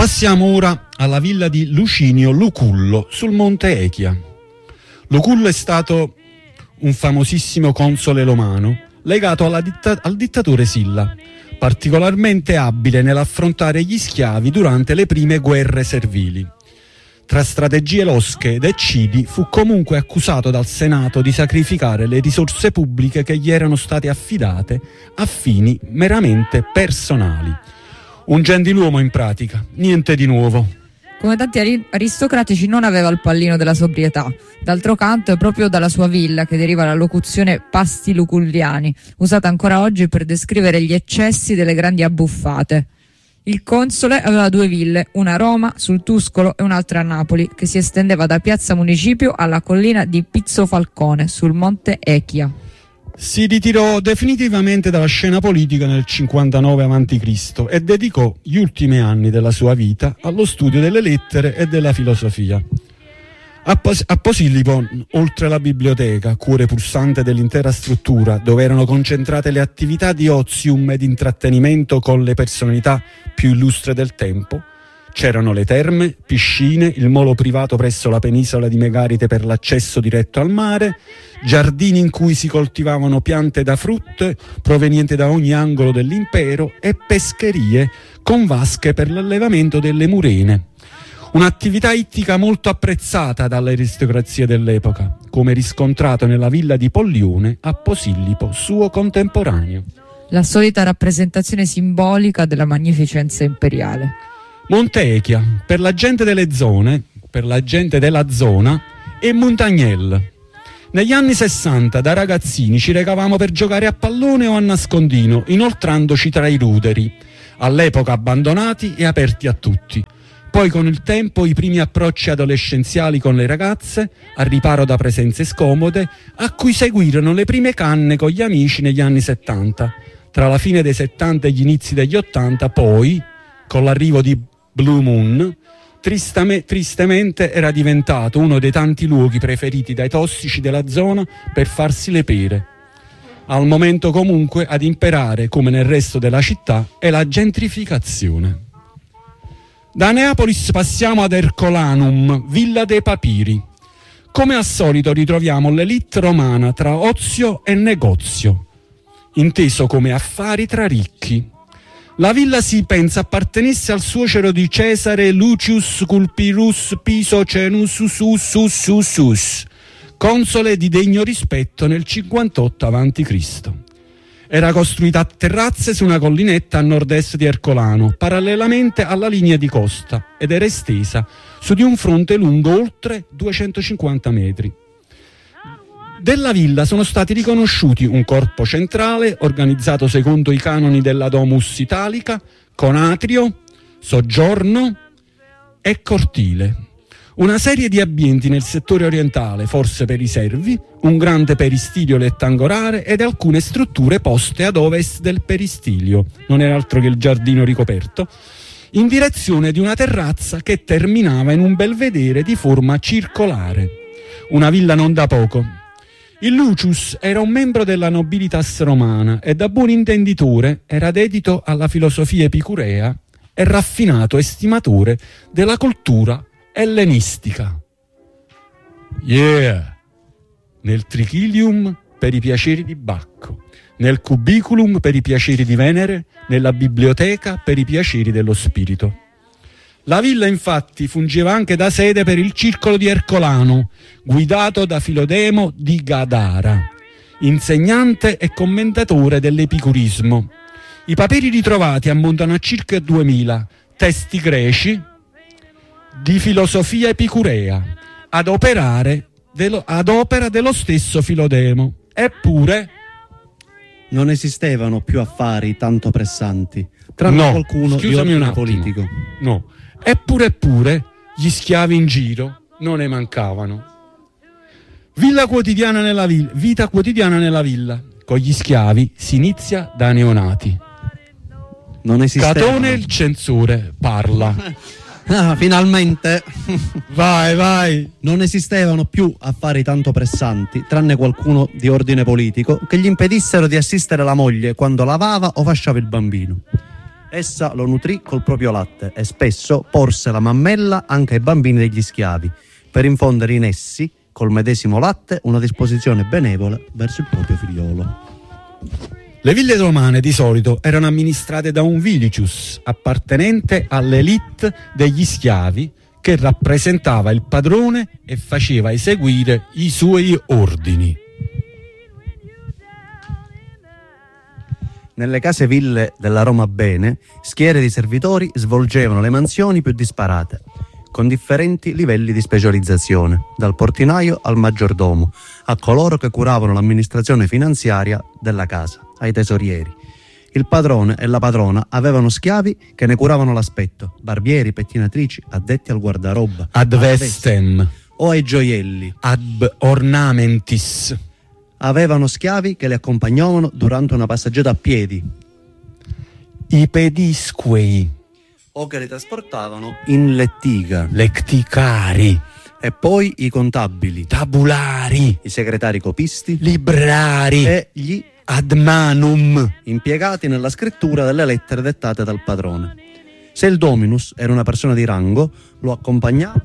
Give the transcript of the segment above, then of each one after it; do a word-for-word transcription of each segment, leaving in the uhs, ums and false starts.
Passiamo ora alla villa di Lucinio Lucullo sul Monte Echia. Lucullo è stato un famosissimo console romano legato alla ditta- al dittatore Silla, particolarmente abile nell'affrontare gli schiavi durante le prime guerre servili. Tra strategie losche ed eccidi fu comunque accusato dal Senato di sacrificare le risorse pubbliche che gli erano state affidate a fini meramente personali. Un gentiluomo in pratica, niente di nuovo. Come tanti ari- aristocratici non aveva il pallino della sobrietà. D'altro canto è proprio dalla sua villa che deriva la locuzione pasti luculliani, usata ancora oggi per descrivere gli eccessi delle grandi abbuffate. Il console aveva due ville, una a Roma, sul Tuscolo, e un'altra a Napoli, che si estendeva da Piazza Municipio alla collina di Pizzo Falcone, sul Monte Echia. Si ritirò definitivamente dalla scena politica nel cinquantanove avanti Cristo e dedicò gli ultimi anni della sua vita allo studio delle lettere e della filosofia. A, Pos- a Posillipo, oltre alla biblioteca, cuore pulsante dell'intera struttura, dove erano concentrate le attività di ozium ed intrattenimento con le personalità più illustre del tempo, c'erano le terme, piscine, il molo privato presso la penisola di Megarite per l'accesso diretto al mare, giardini in cui si coltivavano piante da frutto provenienti da ogni angolo dell'impero e pescherie con vasche per l'allevamento delle murene. Un'attività ittica molto apprezzata dalle aristocrazie dell'epoca, come riscontrato nella villa di Pollione a Posillipo, suo contemporaneo. La solita rappresentazione simbolica della magnificenza imperiale. Monte Echia, per la gente delle zone, per la gente della zona, è Montagnelle. Negli anni sessanta, da ragazzini, ci recavamo per giocare a pallone o a nascondino, inoltrandoci tra i ruderi, all'epoca abbandonati e aperti a tutti. Poi con il tempo i primi approcci adolescenziali con le ragazze, al riparo da presenze scomode, a cui seguirono le prime canne con gli amici negli anni settanta. Tra la fine dei settanta e gli inizi degli ottanta, poi, con l'arrivo di Blue Moon, tristame, tristemente era diventato uno dei tanti luoghi preferiti dai tossici della zona per farsi le pere. Al momento comunque ad imperare, come nel resto della città, è la gentrificazione. Da Neapolis passiamo ad Ercolanum, Villa dei Papiri. Come al solito ritroviamo l'elite romana tra ozio e negozio, inteso come affari tra ricchi. La villa si pensa appartenesse al suocero di Cesare Lucius Culpirus Piso Cenus Sussussus, console di degno rispetto nel cinquantotto avanti Cristo. Era costruita a terrazze su una collinetta a nord-est di Ercolano, parallelamente alla linea di costa, ed era estesa su di un fronte lungo oltre duecentocinquanta metri. Della villa sono stati riconosciuti un corpo centrale, organizzato secondo i canoni della Domus Italica, con atrio, soggiorno e cortile. Una serie di ambienti nel settore orientale, forse per i servi, un grande peristilio rettangolare ed alcune strutture poste ad ovest del peristilio, non era altro che il giardino ricoperto, in direzione di una terrazza che terminava in un belvedere di forma circolare. Una villa non da poco. Il Lucius era un membro della nobilitas romana e da buon intenditore era dedito alla filosofia epicurea e raffinato estimatore della cultura ellenistica. Yeah! Nel trichilium per i piaceri di Bacco, nel cubiculum per i piaceri di Venere, nella biblioteca per i piaceri dello spirito. La villa infatti fungeva anche da sede per il circolo di Ercolano, guidato da Filodemo di Gadara, insegnante e commentatore dell'epicurismo. I papiri ritrovati ammontano a circa duemila testi greci di filosofia epicurea, ad, operare dello, ad opera dello stesso Filodemo. Eppure non esistevano più affari tanto pressanti, tranne no, qualcuno di ordine politico. No, eppure eppure gli schiavi in giro non ne mancavano. Villa quotidiana nella villa, vita quotidiana nella villa. Con gli schiavi si inizia da neonati. Non esistevano. Catone il censore parla. Ah, finalmente. Vai, vai. Non esistevano più affari tanto pressanti, tranne qualcuno di ordine politico, che gli impedissero di assistere la moglie quando lavava o fasciava il bambino. Essa lo nutrì col proprio latte e spesso porse la mammella anche ai bambini degli schiavi, per infondere in essi, col medesimo latte, una disposizione benevola verso il proprio figliolo. Le ville romane di solito erano amministrate da un vilicius, appartenente all'elite degli schiavi, che rappresentava il padrone e faceva eseguire i suoi ordini. Nelle case ville della Roma Bene, schiere di servitori svolgevano le mansioni più disparate, con differenti livelli di specializzazione, dal portinaio al maggiordomo, a coloro che curavano l'amministrazione finanziaria della casa, ai tesorieri. Il padrone e la padrona avevano schiavi che ne curavano l'aspetto, barbieri, pettinatrici, addetti al guardaroba, Ad vestem, o ai gioielli. ad ornamentis. Avevano schiavi che li accompagnavano durante una passeggiata a piedi I pedisquei, o che li trasportavano in lettiga. lecticari, E poi i contabili, tabulari, i segretari copisti librari, e gli ad manum. impiegati nella scrittura delle lettere dettate dal padrone. Se il dominus era una persona di rango, lo accompagnava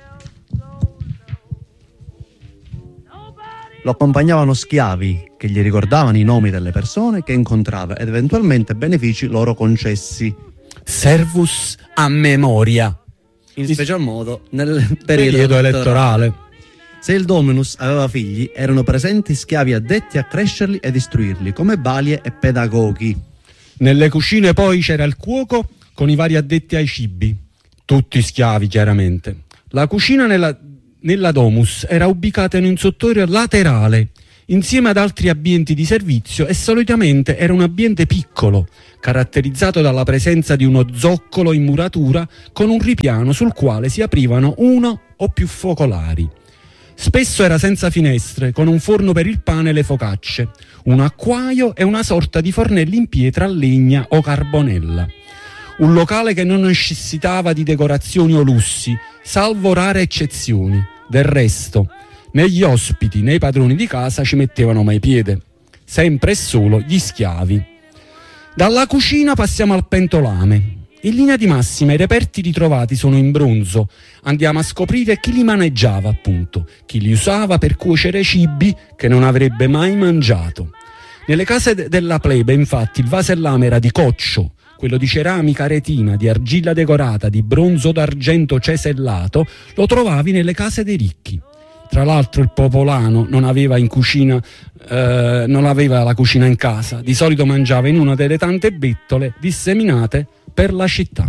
lo accompagnavano schiavi che gli ricordavano i nomi delle persone che incontrava ed eventualmente benefici loro concessi, Servus a memoria. in special modo nel periodo, Periodo elettorale. elettorale. Se il dominus aveva figli, erano presenti schiavi addetti a crescerli ed istruirli come balie e pedagoghi. Nelle cucine poi c'era il cuoco con i vari addetti ai cibi, tutti schiavi chiaramente. La cucina nella, nella domus era ubicata in un sottorio laterale, insieme ad altri ambienti di servizio, e solitamente era un ambiente piccolo, caratterizzato dalla presenza di uno zoccolo in muratura con un ripiano sul quale si aprivano uno o più focolari. Spesso era senza finestre, con un forno per il pane e le focacce, un acquaio e una sorta di fornelli in pietra, legna o carbonella. Un locale che non necessitava di decorazioni o lussi, salvo rare eccezioni. Del resto, né gli ospiti né i padroni di casa ci mettevano mai piede, sempre e solo gli schiavi. Dalla cucina passiamo al pentolame. In linea di massima i reperti ritrovati sono in bronzo. Andiamo a scoprire chi li maneggiava, appunto, chi li usava per cuocere cibi che non avrebbe mai mangiato. Nelle case de- della plebe, infatti, il vasellame era di coccio, quello di ceramica retina, di argilla decorata, di bronzo d'argento cesellato, lo trovavi nelle case dei ricchi. Tra l'altro il popolano non aveva in cucina, eh, non aveva la cucina in casa, di solito mangiava in una delle tante bettole disseminate per la città.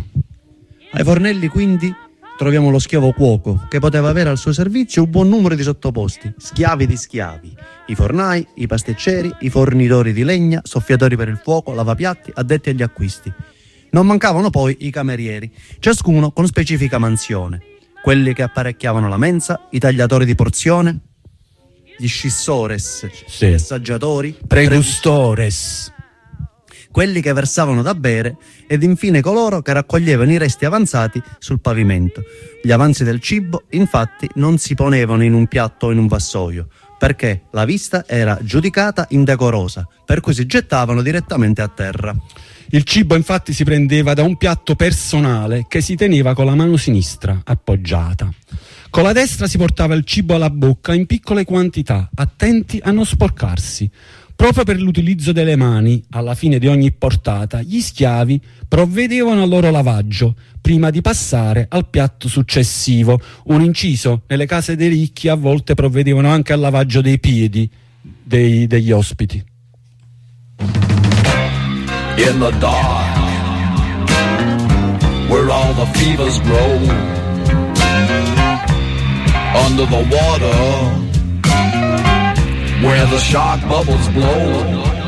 Ai fornelli quindi troviamo lo schiavo cuoco, che poteva avere al suo servizio un buon numero di sottoposti, schiavi di schiavi, i fornai, i pasticceri, i fornitori di legna, soffiatori per il fuoco, lavapiatti, addetti agli acquisti. Non mancavano poi i camerieri, ciascuno con specifica mansione, quelli che apparecchiavano la mensa, i tagliatori di porzione, gli scissores, Sì. gli assaggiatori, Pregustores. quelli che versavano da bere ed infine coloro che raccoglievano i resti avanzati sul pavimento. Gli avanzi del cibo, infatti, non si ponevano in un piatto o in un vassoio, perché la vista era giudicata indecorosa, per cui si gettavano direttamente a terra. Il cibo infatti si prendeva da un piatto personale che si teneva con la mano sinistra appoggiata. Con la destra si portava il cibo alla bocca in piccole quantità, attenti a non sporcarsi. Proprio per l'utilizzo delle mani, alla fine di ogni portata, gli schiavi provvedevano al loro lavaggio, prima di passare al piatto successivo. Un inciso: nelle case dei ricchi a volte provvedevano anche al lavaggio dei piedi dei, degli ospiti. In the dark, where all the fevers grow, under the water, where the shark bubbles blow.